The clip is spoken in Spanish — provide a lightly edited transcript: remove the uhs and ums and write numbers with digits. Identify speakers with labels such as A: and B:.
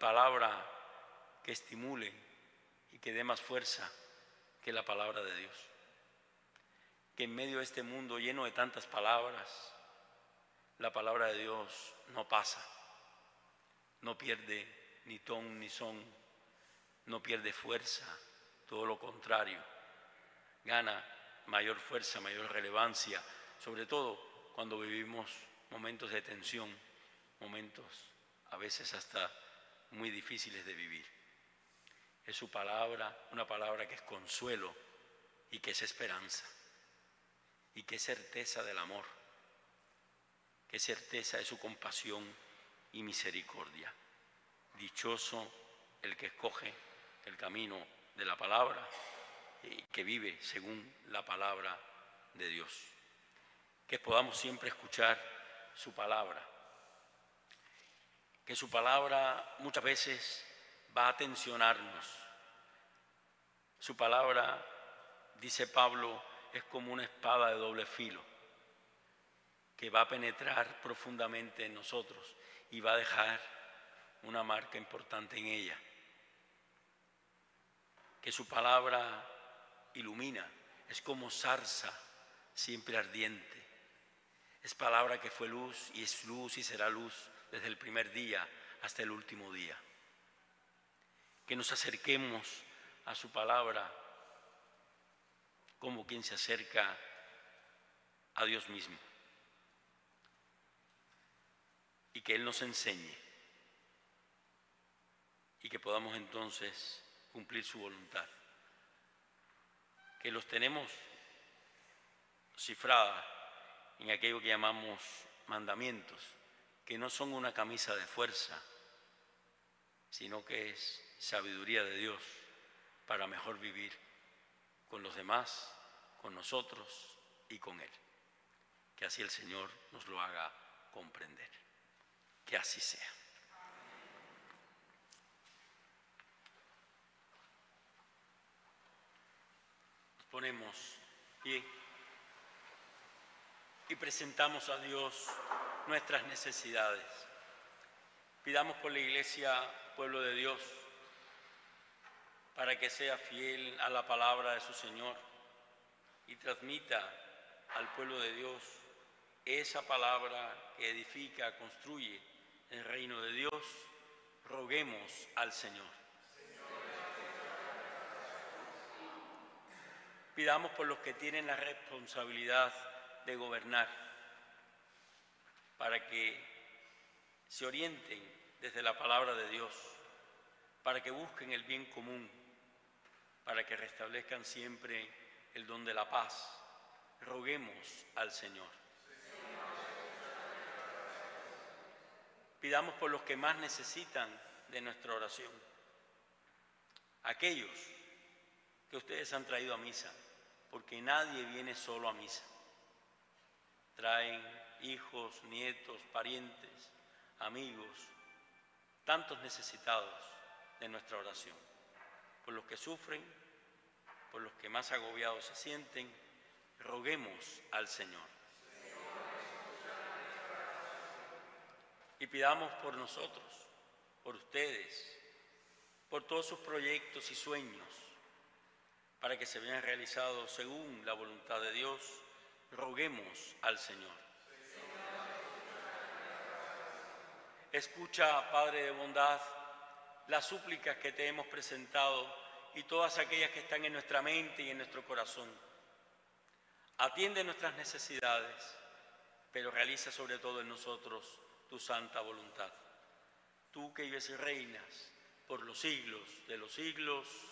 A: palabra que estimule y que dé más fuerza que la palabra de Dios. Que en medio de este mundo lleno de tantas palabras, la palabra de Dios no pasa, no pierde ni ton ni son, no pierde fuerza, todo lo contrario, gana mayor fuerza, mayor relevancia, sobre todo cuando vivimos momentos de tensión, momentos a veces hasta muy difíciles de vivir. Es su palabra, una palabra que es consuelo y que es esperanza y que es certeza del amor, que es certeza de su compasión y misericordia. Dichoso el que escoge el camino de la palabra y que vive según la palabra de Dios. Que podamos siempre escuchar su palabra, que su palabra muchas veces va a tensionarnos. Su palabra, dice Pablo, es como una espada de doble filo que va a penetrar profundamente en nosotros y va a dejar una marca importante en ella. Que su palabra ilumina, es como zarza siempre ardiente. Es palabra que fue luz y es luz y será luz desde el primer día hasta el último día. Que nos acerquemos a su palabra como quien se acerca a Dios mismo. Y que Él nos enseñe y que podamos entonces cumplir su voluntad. Que los tenemos cifrada en aquello que llamamos mandamientos, que no son una camisa de fuerza, sino que es sabiduría de Dios para mejor vivir con los demás, con nosotros y con Él. Que así el Señor nos lo haga comprender. Que así sea. Nos ponemos pie y presentamos a Dios nuestras necesidades. Pidamos por la Iglesia, pueblo de Dios, para que sea fiel a la palabra de su Señor y transmita al pueblo de Dios esa palabra que edifica, construye el reino de Dios. Roguemos al Señor. Pidamos por los que tienen la responsabilidad de gobernar, para que se orienten desde la palabra de Dios, para que busquen el bien común, para que restablezcan siempre el don de la paz. Roguemos al Señor. Pidamos por los que más necesitan de nuestra oración, aquellos que ustedes han traído a misa, porque nadie viene solo a misa. Traen hijos, nietos, parientes, amigos, tantos necesitados de nuestra oración. Por los que sufren, por los que más agobiados se sienten, roguemos al Señor. Y pidamos por nosotros, por ustedes, por todos sus proyectos y sueños, para que se vean realizados según la voluntad de Dios. Roguemos al Señor. Escucha, Padre de bondad, las súplicas que te hemos presentado y todas aquellas que están en nuestra mente y en nuestro corazón. Atiende nuestras necesidades, pero realiza sobre todo en nosotros tu santa voluntad. Tú que vives y reinas por los siglos de los siglos.